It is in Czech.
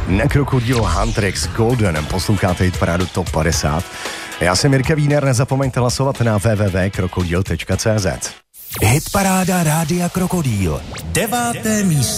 Na Krokodílu Huntrix Golden posloucháte hitparádu Top 50. Já jsem Jirka Wiener, nezapomeňte hlasovat na www.krokodil.cz. Hitparáda Rádia Krokodíl. 9. místo.